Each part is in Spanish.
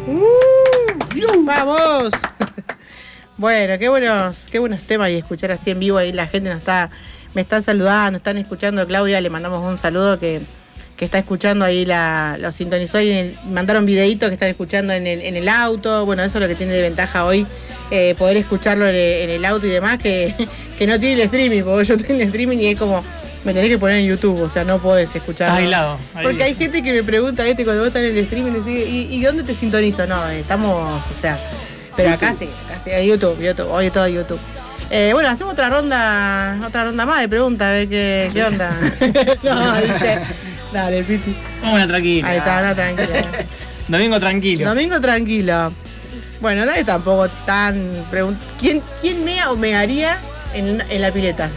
¡Vamos! Bueno, qué buenos temas y escuchar así en vivo. Ahí la gente me está saludando, están escuchando. Claudia, le mandamos un saludo que está escuchando ahí, lo sintonizó y mandaron videitos que están escuchando en el auto. Bueno, eso es lo que tiene de ventaja hoy, poder escucharlo en el auto y demás, que no tiene el streaming, porque yo tengo el streaming y es como, me tenés que poner en YouTube, o sea, no podés escucharlo. Está aislado. Porque hay gente que me pregunta, ¿viste? Cuando vos estás en el streaming, ¿y dónde te sintonizo? No, estamos, o sea, pero acá sí, YouTube, hoy es todo YouTube. Bueno, hacemos otra ronda más de preguntas, a ver qué onda. No, dice, dale, Piti. Vamos a tranquila. Ahí está, no, tranquila. Domingo tranquilo. Bueno, no es tampoco tan... ¿Quién mea o mearía en la pileta?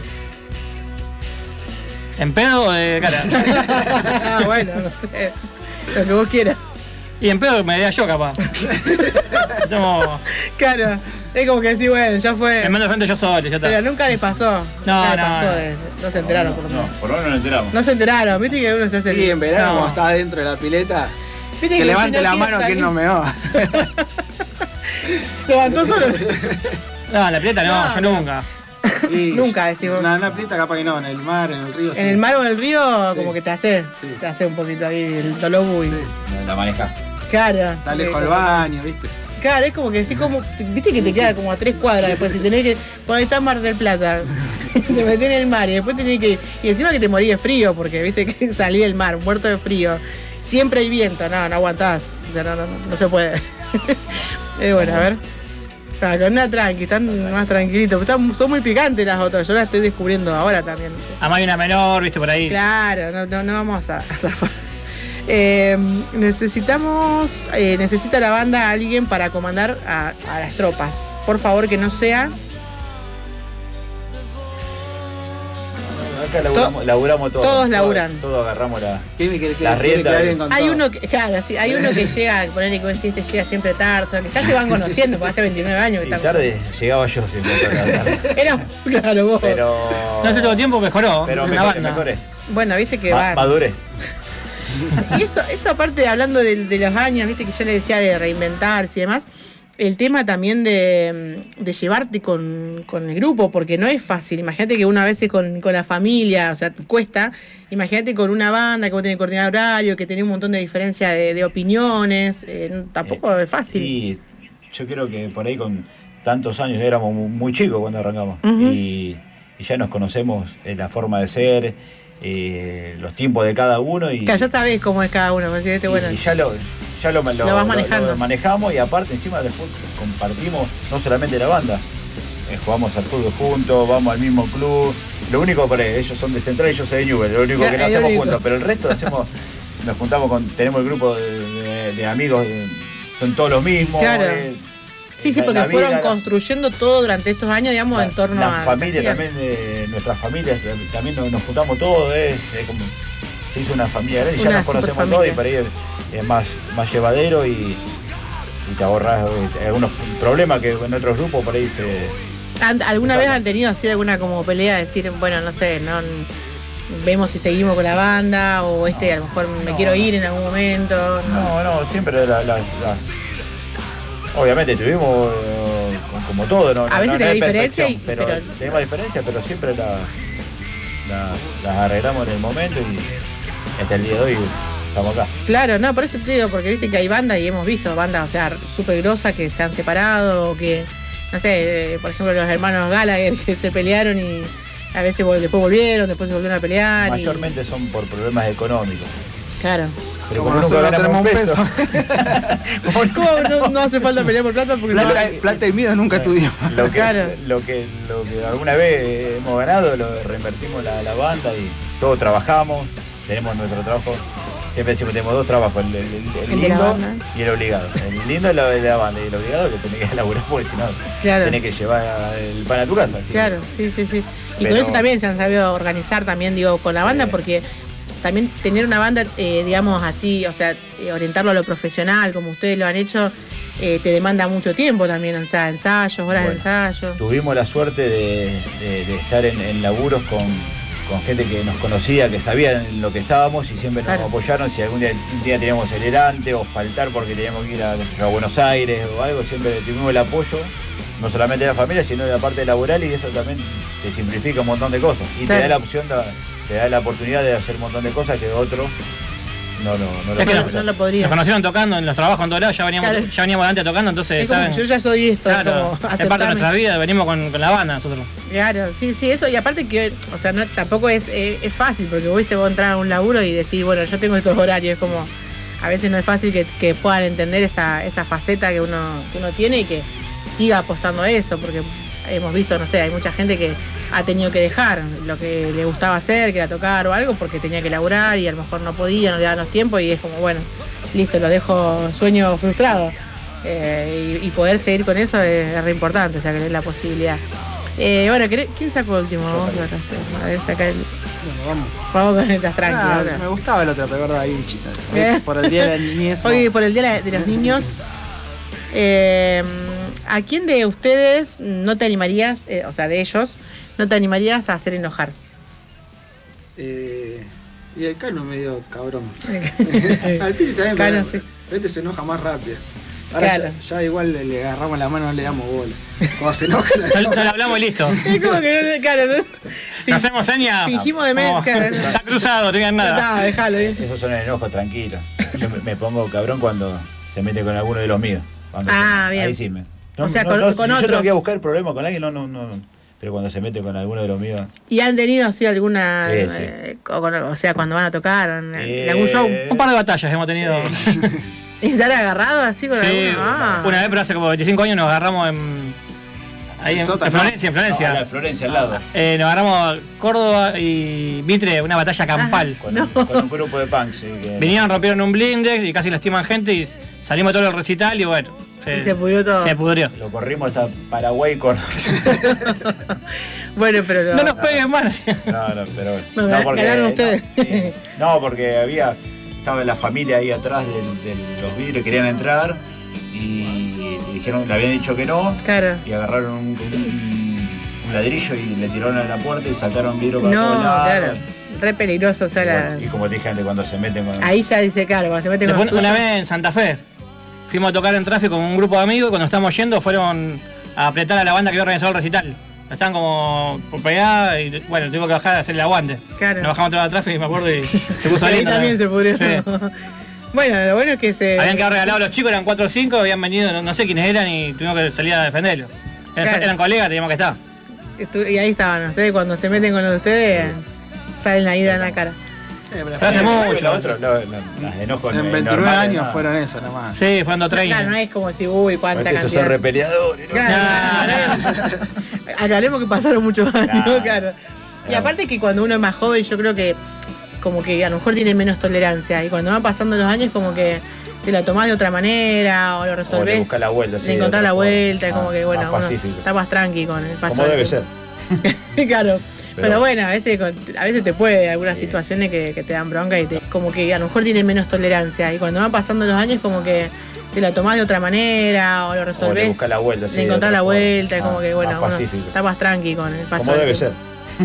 ¿En pedo o de cara? Bueno, no sé. Lo que vos quieras. Y en pedo me daría yo, capaz. Claro, es como que sí, bueno, ya fue. Me mando frente yo solo, ya está. Pero nunca les pasó. No se enteraron, por lo menos. Por lo menos no nos enteramos. No se enteraron, viste que uno se hace. Sí, en verano, cuando estaba dentro de la pileta, ¿viste que levante la mano quien no meó. Levantó solo. No, en la pileta no, yo nunca. Nunca, decimos. En una pileta capaz que no, en el mar, en el río. En el mar o en el río, sí, como que te hace un poquito ahí el tolobu. Sí. La maneja. Claro. Está lejos al baño, ¿viste? Claro, es como que sí, como. Viste que te queda como a 3 cuadras después. Si tenés que. Por ahí está Mar del Plata. Te metés en el mar y después tenés que ir. Y encima que te morís de frío, porque viste que salí del mar, muerto de frío. Siempre hay viento, no aguantás. O sea, no se puede. Bueno, a ver. Claro, con una tranqui, están más tranquilitos. Son muy picantes las otras, yo las estoy descubriendo ahora también. No sé. Además hay una menor, viste, por ahí. Claro, no vamos a zafar. Necesita la banda a alguien para comandar a las tropas. Por favor, que no sea. Acá laburamos todos. Todos laburan. Todos agarramos las riendas. Hay uno que, claro, sí, hay uno que llega, ponerle que este llega siempre tarde, o sea, que ya se van conociendo, porque hace 29 años. Y tarde llegaba yo siempre. Era, claro, vos. Pero. No hace todo tiempo mejoró. Pero mejoré. Bueno, viste que va. Maduré. Y eso aparte, hablando de los años, viste que yo le decía de reinventarse y demás, el tema también de llevarte con el grupo, porque no es fácil. Imagínate que una vez con la familia, o sea, cuesta. Imagínate con una banda que vos tenés que coordinar horario, que tenés un montón de diferencia de opiniones. Tampoco es fácil. Y yo creo que por ahí con tantos años éramos muy chicos cuando arrancamos. Uh-huh. Y ya nos conocemos la forma de ser, los tiempos de cada uno. Claro, ya sabés cómo es cada uno. Bueno, y ya lo vas manejando. Lo manejamos y aparte encima después compartimos no solamente la banda, jugamos al fútbol juntos, vamos al mismo club. Lo único por ahí, ellos son de Central y yo soy de Newell, lo único que no hacemos juntos, pero el resto nos juntamos tenemos el grupo de amigos, son todos los mismos. Claro. Sí, porque fueron construyendo todo durante estos años, digamos, en torno a... La familia también, nuestras familias, también nos juntamos todos, como se hizo una familia grande, ya nos conocemos todos y para ahí es más llevadero y te ahorras algunos problemas que en otros grupos por ahí ¿Alguna vez han tenido así alguna como pelea? Decir, bueno, no sé, vemos si seguimos con la banda o a lo mejor me quiero ir en algún momento. No, siempre obviamente tuvimos como todo, ¿no? A veces tenemos diferencia, pero tenemos diferencia, pero siempre las arreglamos en el momento y hasta el día de hoy estamos acá. Claro, no, por eso te digo, porque viste que hay bandas y hemos visto bandas, o sea, súper grosas que se han separado, o que, no sé, por ejemplo los hermanos Gallagher que se pelearon y a veces después después se volvieron a pelear. Mayormente son por problemas económicos. Claro. Pero como nunca ganamos un peso. ¿Cómo no hace falta pelear por plata? Porque plata y miedo nunca tuvimos. Lo que alguna vez hemos ganado, lo reinvertimos la banda y todos trabajamos, tenemos nuestro trabajo. Siempre decimos tenemos dos trabajos, el lindo y el obligado. El lindo es de la banda y el obligado que tenés que laburar porque si no tenés que llevar el pan a tu casa. ¿Sí? Claro, sí. Y con eso también se han sabido organizar también, digo, con la banda, porque también tener una banda, digamos así, o sea, orientarlo a lo profesional, como ustedes lo han hecho, te demanda mucho tiempo también, o sea, ensayos, horas de ensayo. Tuvimos la suerte de estar en laburos con gente que nos conocía, que sabía en lo que estábamos y siempre nos apoyaron. Si algún día teníamos el erante o faltar porque teníamos que ir a Buenos Aires o algo, siempre tuvimos el apoyo, no solamente de la familia, sino de la parte laboral, y eso también te simplifica un montón de cosas. Y te da la opción, te da la oportunidad de hacer un montón de cosas que otros no lo podría. Nos conocieron tocando en los trabajos en todos lados, ya veníamos antes tocando, entonces ¿saben? Yo ya soy esto, claro, es parte de nuestra vida, venimos con la banda nosotros. Claro, sí, eso, y aparte que, o sea, tampoco es fácil, porque vos entrar a un laburo y decir, bueno, yo tengo estos horarios, como a veces no es fácil que puedan entender esa faceta que uno tiene y que siga apostando a eso, porque hemos visto, no sé, hay mucha gente que ha tenido que dejar lo que le gustaba hacer, que era tocar o algo, porque tenía que laburar y a lo mejor no podía, no le daban los tiempos, y es como, bueno, listo, lo dejo, sueño frustrado. Y poder seguir con eso es re importante, o sea, que es la posibilidad. Bueno, ¿quién sacó el último? Vamos a ver, sacar el... Bueno, vamos con estas tranquilas. Me gustaba el otro, pero verdad, ahí por el Día de la Niñez. Hoy por el Día de los Niños. ¿A quién de ustedes no te animarías, o sea, de ellos, no te animarías a hacer enojar? Y el Cano medio cabrón. Al Piti también, Cano, sí. Este se enoja más rápido. Ahora claro. ya igual le agarramos la mano, no le damos bola. Cuando se enoja ya lo hablamos y listo. Es como que no hacemos señas. Fingimos de medio. Está cruzado, no tengan nada. Déjalo. Esos son el enojo, tranquilo. Yo me pongo cabrón cuando se mete con alguno de los míos. Bien. Ahí sí me... o sea, con otros. Yo tengo que buscar problemas con alguien, no. Pero cuando se mete con alguno de los míos... ¿Y han tenido así alguna... sí. O sea, cuando van a tocar en algún show? Un par de batallas hemos tenido. Sí. ¿Y se han agarrado así con alguno? Una vez, pero hace como 25 años nos agarramos ahí en Florencia. En Florencia, al lado. Nos agarramos Córdoba y Mitre, una batalla campal. Con un grupo de punks. Sí, vinieron, rompieron un blindex y casi lastiman gente y salimos todo el recital y bueno... se pudrió todo. Se pudrió. Lo corrimos hasta Paraguay con... Bueno, pero... No nos peguen más. No, pero... ¿Ganaron ustedes? No, porque estaba la familia ahí atrás de los vidrios, querían entrar y dijeron, le habían dicho que no. Claro. Y agarraron un ladrillo y le tiraron a la puerta y saltaron vidrio para todos lados. Claro. Re peligroso, o sea, y como te dije antes, cuando se meten con... Ahí ya dice, claro, cuando se meten con los tuyos. Una vez en Santa Fe fuimos a tocar en tráfico con un grupo de amigos y cuando estábamos yendo fueron a apretar a la banda que había organizado el recital. Estaban como por pegar y bueno, tuvimos que bajar a hacer el aguante. Claro. Nos bajamos todo el tráfico y me acuerdo y se puso ahí lindo. También se pudrió. Sí. Bueno, lo bueno es que habían quedado regalados los chicos, eran 4 o 5, habían venido, no sé quiénes eran y tuvimos que salir a defenderlos. Eran colegas, teníamos que estar. Y ahí estaban ustedes, cuando se meten con los de ustedes, salen ahí de la cara. Pero hace mucho. Las enojos en 29 años fueron esas nomás. Sí, fueron 30. Claro, no es como si, cuánta cantidad. Estos son repeleadores. Aclaremos que pasaron muchos años, claro. Y aparte que cuando uno es más joven, yo creo que como que a lo mejor tiene menos tolerancia. Y cuando van pasando los años, como que te lo tomás de otra manera o lo resolvés. O le buscas la vuelta. Le encontrás la vuelta, como que bueno, uno está más tranqui con el paso. Como debe ser. Claro. Pero bueno, a veces te puede algunas situaciones que te dan bronca y como que a lo mejor tienen menos tolerancia. Y cuando van pasando los años, como que te lo tomás de otra manera o lo resolvés. O le buscas la vuelta. Le encontrás la vuelta, como que bueno, uno está más tranqui con el paso. Como debe ser.